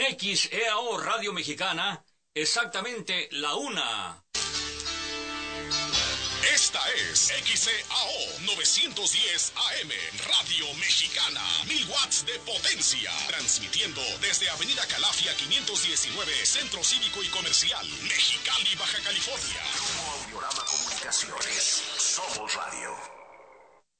XEAO Radio Mexicana, exactamente la 1. Esta es XEAO 910 AM, Radio Mexicana, 1000 watts de potencia, transmitiendo desde Avenida Calafia 519, Centro Cívico y Comercial, Mexicali, Baja California. Grupo Audiorama Comunicaciones, somos radio.